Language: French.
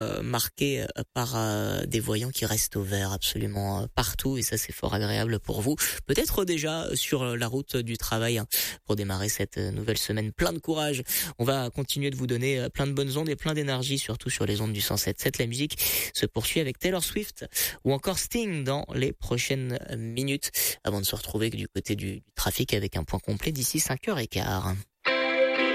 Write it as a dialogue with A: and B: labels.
A: marqué par des voyants qui restent au vert absolument partout, et ça c'est fort agréable pour vous. Peut-être déjà sur la route du travail, hein, pour démarrer cette nouvelle semaine. Plein de courage. On va continuer de vous donner plein de bonnes ondes et plein d'énergie, surtout sur les ondes du 107.7. La musique se poursuit avec Taylor Swift ou encore Sting dans les prochaines minutes, avant de se retrouver du côté du trafic avec un point complet d'ici 5h15.